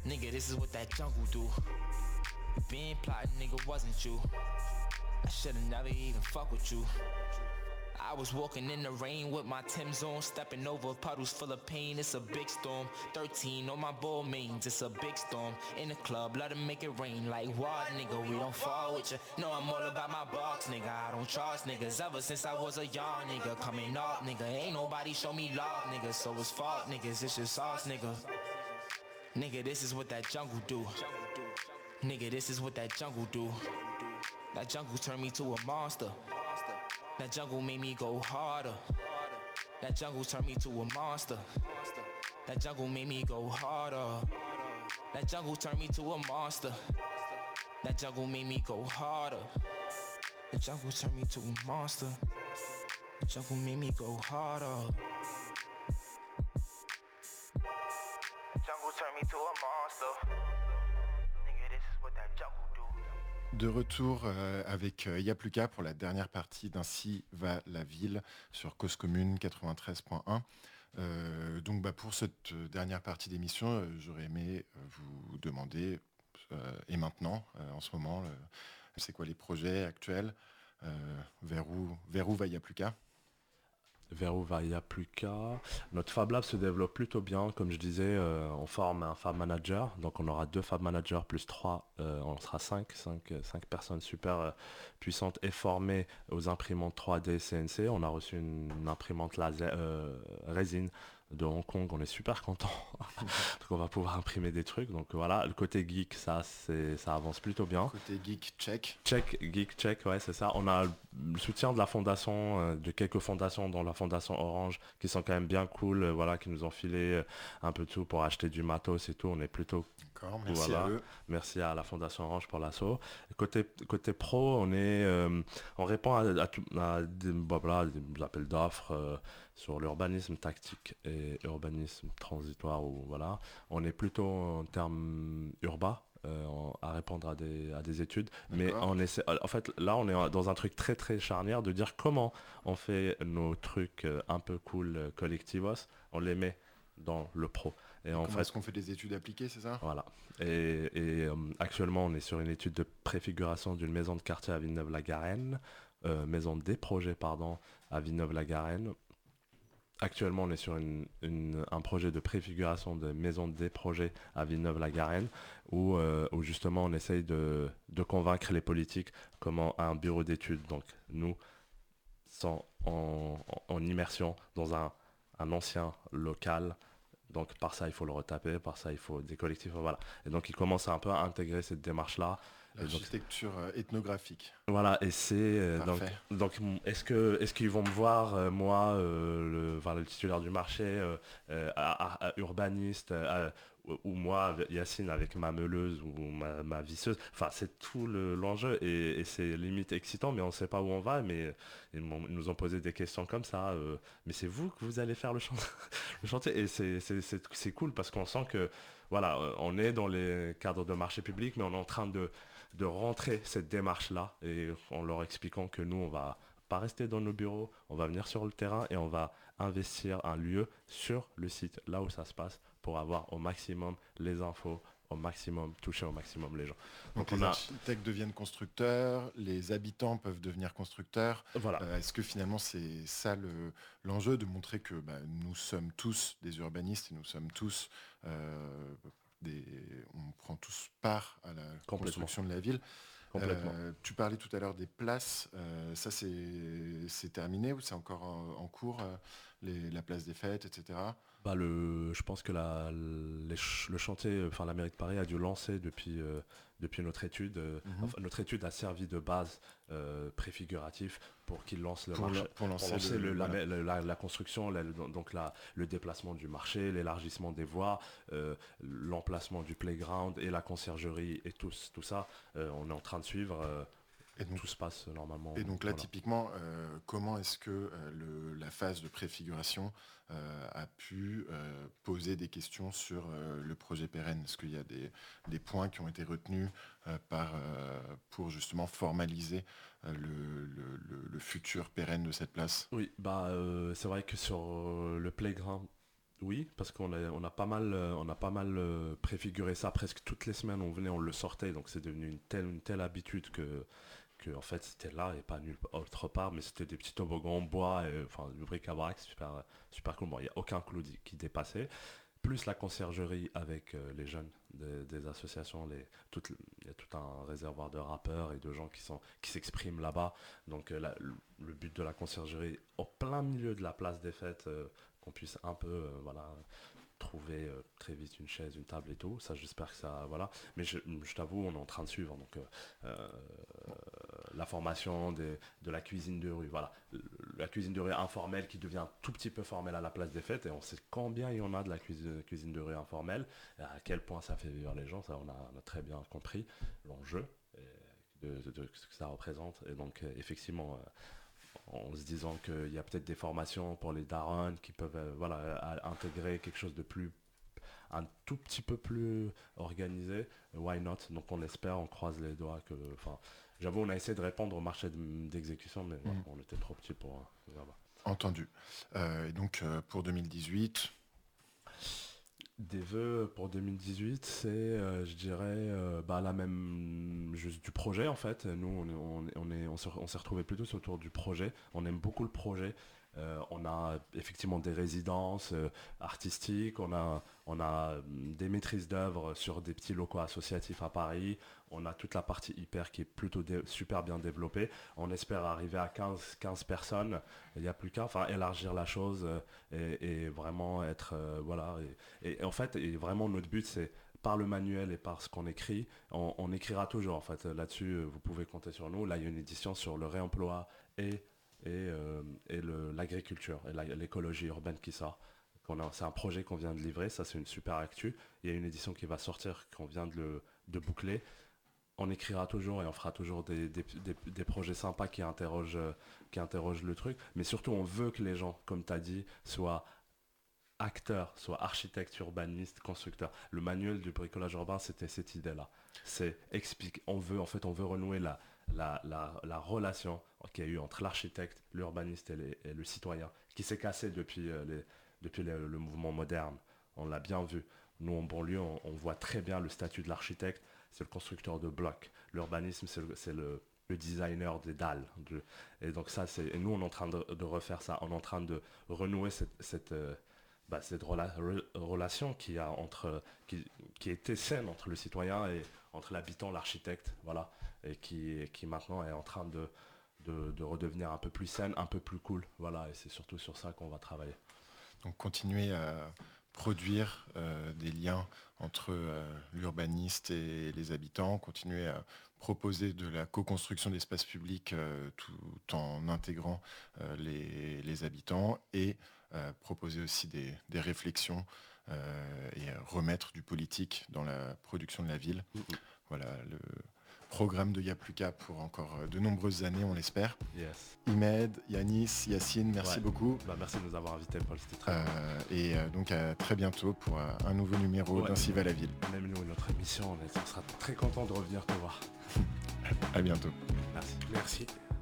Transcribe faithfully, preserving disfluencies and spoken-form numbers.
Nigga, this is what that jungle do. Being plotting, nigga, wasn't you. I should've never even fuck with you. I was walking in the rain with my Tim's on, stepping over puddles full of pain. It's a big storm. thirteen on my ball mains. It's a big storm. In the club, let 'em make it rain. Like what, nigga? We don't fall with you. No, I'm all about my box, nigga. I don't trust niggas. Ever since I was a young nigga, coming up, nigga. Ain't nobody show me love, nigga. So it's fault, niggas. It's just us, nigga. Nigga, this is what that jungle do. Nigga, this is what that jungle do. That jungle turned me to a monster. That jungle made me go harder. That jungle turned me to a monster. That jungle made me go harder. That jungle turned me to a monster. That jungle made me go harder. The jungle turned me to a monster. The jungle made me go harder. The jungle turned me to a monster. Nigga, this is what that jungle do. De retour euh, avec euh, Y'a plus qu'à pour la dernière partie d'Ainsi va la ville sur Cause Commune quatre-vingt-treize point un. Euh, donc bah, pour cette dernière partie d'émission, euh, j'aurais aimé euh, vous demander, euh, et maintenant, euh, en ce moment, euh, c'est quoi les projets actuels, euh, vers, où, vers où va Y'a plus qu'à? Vers où va Y'a plus qu'à. Notre Fab Lab se développe plutôt bien. Comme je disais, euh, on forme un Fab Manager. Donc on aura deux Fab Managers plus trois. Euh, on sera cinq, cinq, cinq personnes super euh, puissantes et formées aux imprimantes trois D C N C. On a reçu une, une imprimante laser, euh, résine de Hong Kong. On est super contents. Donc on va pouvoir imprimer des trucs. Donc voilà, le côté geek, ça, c'est, ça avance plutôt bien. Côté geek, check. Check, geek, check, ouais, c'est ça. On a le soutien de la fondation, euh, de quelques fondations, dont la fondation Orange, qui sont quand même bien cool, euh, voilà, qui nous ont filé euh, un peu tout pour acheter du matos et tout. On est plutôt... D'accord, merci voilà. à eux. Merci à la fondation Orange pour l'assaut. Côté, côté pro, on est, euh, on répond à, à, tout- à des, bah, voilà, des appels d'offres euh, sur l'urbanisme tactique et urbanisme transitoire. Ou, voilà. On est plutôt en termes urbains. Euh, en- à répondre à des, à des études, mais D'accord. on essaie, en fait là on est dans un truc très très charnière de dire comment on fait nos trucs euh, un peu cool euh, collectivos, on les met dans le pro. Et en Comment fait, est-ce qu'on fait des études appliquées, c'est ça? voilà. Et, et, euh, actuellement, on est sur une étude de préfiguration d'une maison de quartier à Villeneuve-la-Garenne, euh, maison des projets, pardon, à Villeneuve-la-Garenne. Actuellement, on est sur une, une- un projet de préfiguration de maison des projets à Villeneuve-la-Garenne, où, euh, où justement on essaye de, de convaincre les politiques comment un bureau d'études, donc nous, sont en, en- en immersion dans un, un ancien local. Donc par ça, il faut le retaper, par ça, il faut des collectifs, voilà. Et donc, il commence un peu à intégrer cette démarche-là. Et donc, L'architecture euh, ethnographique. voilà, et c'est euh, donc, Parfait. donc m- est-ce que est-ce qu'ils vont me voir euh, moi euh, le, enfin, le titulaire du marché euh, euh, à- à- à urbaniste euh, ou, ou moi Yacine avec ma meuleuse ou ma, ma visseuse, enfin c'est tout le- l'enjeu et, et c'est limite excitant mais on sait pas où on va, mais ils, m'ont- ils nous ont posé des questions comme ça, euh, mais c'est vous que vous allez faire le, chan- le chantier et c'est c'est- c'est- c'est cool parce qu'on sent que voilà, euh, on est dans les cadres de marché public mais on est en train de de rentrer cette démarche-là et en leur expliquant que nous, on va pas rester dans nos bureaux, on va venir sur le terrain et on va investir un lieu sur le site, là où ça se passe, pour avoir au maximum les infos, au maximum, toucher au maximum les gens. Donc, Donc les on a, architectes deviennent constructeurs, les habitants peuvent devenir constructeurs. voilà, Euh, est-ce que finalement c'est ça le, l'enjeu, de montrer que bah, nous sommes tous des urbanistes et nous sommes tous euh, des, on prend tous part à la Complètement. construction de la ville. complètement. Euh, tu parlais tout à l'heure des places, euh, ça c'est, c'est terminé ou c'est encore en, en cours, euh, les- la place des fêtes, et cetera. Bah le, je pense que la, les ch- le chantier, enfin la mairie de Paris a dû lancer depuis, euh, depuis notre étude. euh, Mhm. enfin, notre étude a servi de base euh, préfiguratif pour qu'il lance le Pour, marché, le- pour lancer, pour lancer le, le- la, voilà. la- la- la construction, la- le- donc la, le déplacement du marché, l'élargissement des voies, euh, l'emplacement du playground et la conciergerie et tout, tout ça. euh, on est en train de suivre. euh, Et donc, tout se passe normalement. Et donc là, voilà. typiquement, euh, comment est-ce que euh, le, la phase de préfiguration euh, a pu euh, poser des questions sur euh, le projet pérenne? Est-ce qu'il y a des, des points qui ont été retenus euh, par, euh, pour justement formaliser euh, le, le- le- le futur pérenne de cette place? Oui, bah euh, c'est vrai que sur euh, le playground, Oui, parce qu'on a, on a pas mal, euh, on a pas mal euh, préfiguré ça. Presque toutes les semaines, on venait, on le sortait. Donc c'est devenu une telle, une telle habitude que, que en fait, c'était là et pas nulle autre part. Mais c'était des petits toboggans en bois, et, enfin du bric-à-brac, super, super cool. Bon, il n'y a aucun clou di- qui dépassait. Plus la conciergerie avec euh, les jeunes des, des associations. Les, toutes- il y a tout un réservoir de rappeurs et de gens qui sont, qui s'expriment là-bas. Donc euh, la- le, le but de la conciergerie, au plein milieu de la place des fêtes. euh, qu'on puisse un peu euh, voilà, trouver euh, très vite une chaise, une table et tout. Ça, j'espère que ça... Voilà. Mais je, je t'avoue, on est en train de suivre. Donc, euh, euh, la formation des- de la cuisine de rue. Voilà. La cuisine de rue informelle qui devient un tout petit peu formelle à la place des fêtes. Et on sait combien il y en a de la cuisine, cuisine de rue informelle. Et à quel point ça fait vivre les gens. Ça, on a, on a très bien compris l'enjeu de, de, de ce que ça représente. Et donc, euh, effectivement... Euh, en se disant qu'il y a peut-être des formations pour les darons qui peuvent euh, voilà, à- intégrer quelque chose de plus, un tout petit peu plus organisé, why not? Donc on espère, on croise les doigts que, enfin, j'avoue, on a essayé de répondre au marché de- d'exécution, mais voilà, Mm. on était trop petits pour... euh, voilà. Entendu. Euh, et donc euh, pour deux mille dix-huit, Des vœux pour deux mille dix-huit, c'est, euh, je dirais, euh, bah, la même, juste du projet en fait. Nous, on, est- on, est- on, est, on, se- on s'est retrouvés plutôt autour du projet. On aime beaucoup le projet. Euh, on a effectivement des résidences euh, artistiques, on a, on a euh, des maîtrises d'œuvre sur des petits locaux associatifs à Paris. On a toute la partie hyper qui est plutôt dé- super bien développée. On espère arriver à quinze, quinze personnes. Il n'y a plus qu'à, enfin, élargir la chose euh, et, et vraiment être, euh, voilà. Et, et en fait, et vraiment notre but, c'est par le manuel et par ce qu'on écrit, on, on écrira toujours. En fait, là-dessus, euh, vous pouvez compter sur nous. Là, il y a une édition sur le réemploi et et, euh, et le- l'agriculture et la- l'écologie urbaine qui sort. Qu'on a- C'est un projet qu'on vient de livrer, ça c'est une super actu. Il y a une édition qui va sortir, qu'on vient de, le- de boucler. On écrira toujours et on fera toujours des, des- des- des projets sympas qui interrogent, euh, qui interrogent le truc. Mais surtout, on veut que les gens, comme tu as dit, soient acteurs, soient architectes, urbanistes, constructeurs. Le manuel du bricolage urbain, c'était cette idée-là. C'est explique, on veut en fait, on veut renouer la, la, la, la relation qu'il y a eu entre l'architecte, l'urbaniste et, les- et le citoyen, qui s'est cassée depuis, euh, les, depuis le, le mouvement moderne. On l'a bien vu. Nous, en banlieue, on, on voit très bien le statut de l'architecte. C'est le constructeur de blocs. L'urbanisme, c'est le, c'est le, le designer des dalles. De- et donc ça, c'est, et nous, on est en train de, de refaire ça. On est en train de renouer cette, cette, euh, bah, cette rela- re- relation qui, a entre, qui, qui était saine entre le citoyen et entre l'habitant, l'architecte, voilà, et qui, qui maintenant est en train de, de, de redevenir un peu plus saine, un peu plus cool, voilà, et c'est surtout sur ça qu'on va travailler. donc continuer à produire euh, des liens entre euh, l'urbaniste et les habitants, continuer à proposer de la co-construction d'espaces publics euh, tout en intégrant euh, les, les habitants et euh, proposer aussi des, des réflexions euh, et remettre du politique dans la production de la ville. Mm-mm. Voilà le programme de Yapluka pour encore de nombreuses années, on l'espère. Yes. Imed, Yanis, Yacine, merci Ouais. beaucoup. Bah, merci de nous avoir invités, Paul, c'était très Euh, et euh, donc à très bientôt pour euh, un nouveau numéro Ouais. d'Ainsi va la ville. Même nous, notre émission, on, est- on sera très content de revenir te voir. À bientôt. Merci. Merci.